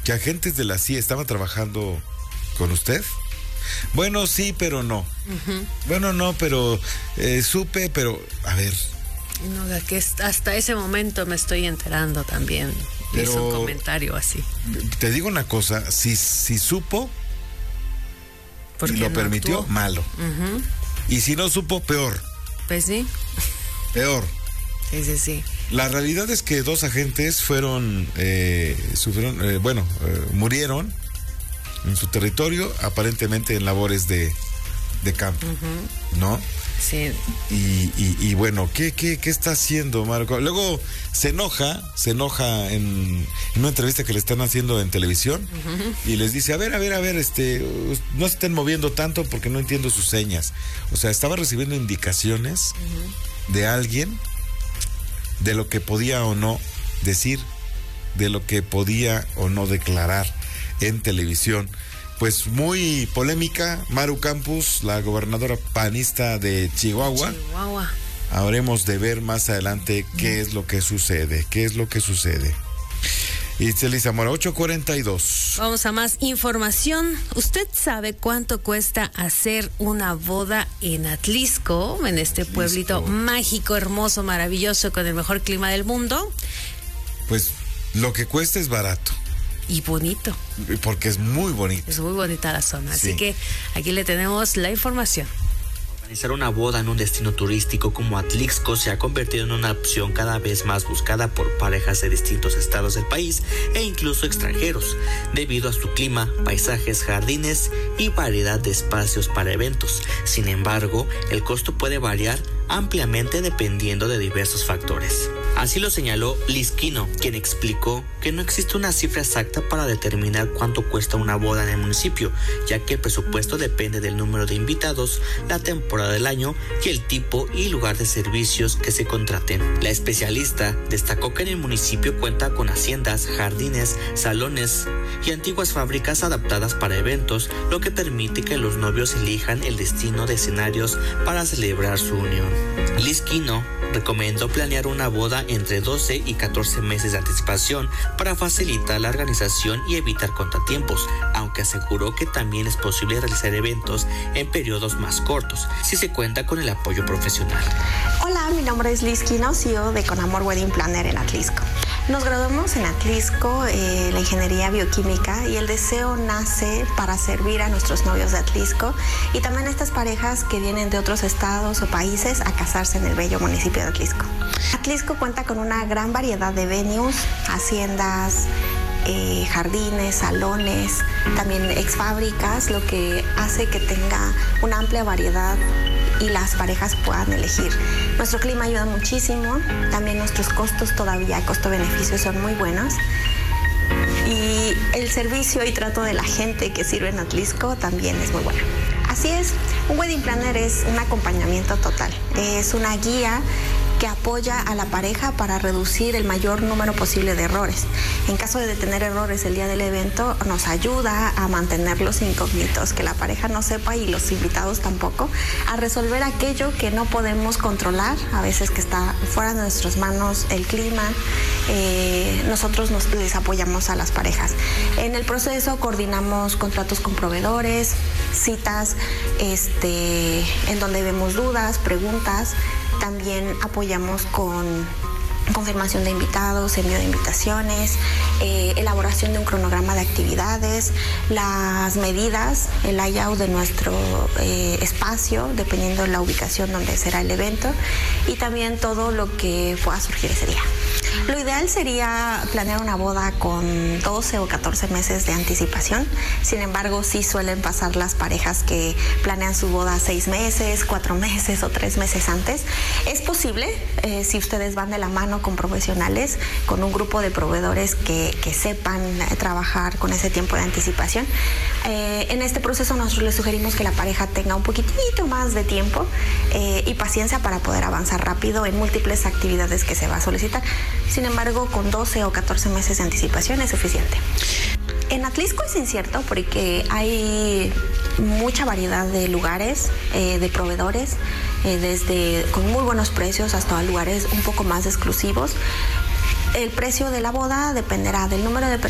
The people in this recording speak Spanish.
que agentes de la CIA estaban trabajando con usted. Bueno, sí, pero no. Uh-huh. Bueno, no, pero supe, pero a ver. No, que hasta ese momento me estoy enterando también. Pero, hizo un comentario así. Te digo una cosa, si supo y lo no permitió, actuó. malo. Uh-huh. Y si no supo, peor. Pues sí. Peor. Sí. La realidad es que 2 agentes murieron en su territorio, aparentemente en labores de campo, uh-huh. ¿no? Sí. Y bueno, ¿qué está haciendo Marco? Luego se enoja en una entrevista que le están haciendo en televisión, uh-huh. y les dice, a ver, no se estén moviendo tanto porque no entiendo sus señas. O sea, estaba recibiendo indicaciones uh-huh. de alguien de lo que podía o no decir, de lo que podía o no declarar en televisión. Pues muy polémica, Maru Campos, la gobernadora panista de Chihuahua. Habremos de ver más adelante qué es lo que sucede. Itzel Zamora, 8:42. Vamos a más información. ¿Usted sabe cuánto cuesta hacer una boda en Atlisco, en este pueblito mágico, hermoso, maravilloso, con el mejor clima del mundo? Pues lo que cuesta es barato. Y bonito. Porque es muy bonito. Es muy bonita la zona. Sí. Así que aquí le tenemos la información. Organizar una boda en un destino turístico como Atlixco se ha convertido en una opción cada vez más buscada por parejas de distintos estados del país e incluso extranjeros, debido a su clima, paisajes, jardines y variedad de espacios para eventos. Sin embargo, el costo puede variar ampliamente dependiendo de diversos factores. Así lo señaló Liz Quino, quien explicó que no existe una cifra exacta para determinar cuánto cuesta una boda en el municipio, ya que el presupuesto depende del número de invitados, la temporada del año y el tipo y lugar de servicios que se contraten. La especialista destacó que en el municipio cuenta con haciendas, jardines, salones y antiguas fábricas adaptadas para eventos, lo que permite que los novios elijan el destino de escenarios para celebrar su unión. Liz Quino recomendó planear una boda entre 12 y 14 meses de anticipación para facilitar la organización y evitar contratiempos, aunque aseguró que también es posible realizar eventos en periodos más cortos, si se cuenta con el apoyo profesional. Hola, mi nombre es Liz Quino, CEO de Con Amor Wedding Planner en Atlisco. Nos graduamos en Atlisco, la ingeniería bioquímica, y el deseo nace para servir a nuestros novios de Atlisco y también a estas parejas que vienen de otros estados o países a casarse en el bello municipio de Atlisco. Atlisco cuenta con una gran variedad de venues, haciendas, jardines, salones, también exfábricas, lo que hace que tenga una amplia variedad y las parejas puedan elegir. Nuestro clima ayuda muchísimo, también nuestros costos todavía, costo-beneficio, son muy buenos. Y el servicio y trato de la gente que sirve en Atlisco también es muy bueno. Así es, un wedding planner es un acompañamiento total, es una guía que apoya a la pareja para reducir el mayor número posible de errores. En caso de tener errores el día del evento, nos ayuda a mantenerlos incógnitos, que la pareja no sepa y los invitados tampoco, a resolver aquello que no podemos controlar, a veces que está fuera de nuestras manos, el clima. Nosotros les apoyamos a las parejas. En el proceso coordinamos contratos con proveedores, citas en donde vemos dudas, preguntas. También apoyamos con confirmación de invitados, envío de invitaciones, elaboración de un cronograma de actividades, las medidas, el layout de nuestro espacio, dependiendo de la ubicación donde será el evento, y también todo lo que pueda surgir ese día. Lo ideal sería planear una boda con 12 o 14 meses de anticipación. Sin embargo, sí suelen pasar las parejas que planean su boda 6 meses, 4 meses o 3 meses antes. Es posible, si ustedes van de la mano con profesionales, con un grupo de proveedores que sepan trabajar con ese tiempo de anticipación. En este proceso nosotros les sugerimos que la pareja tenga un poquitito más de tiempo y paciencia para poder avanzar rápido en múltiples actividades que se va a solicitar. Sin embargo, con 12 o 14 meses de anticipación es suficiente. En Atlisco es incierto porque hay mucha variedad de lugares, de proveedores, desde con muy buenos precios hasta lugares un poco más exclusivos. El precio de la boda dependerá del número de personas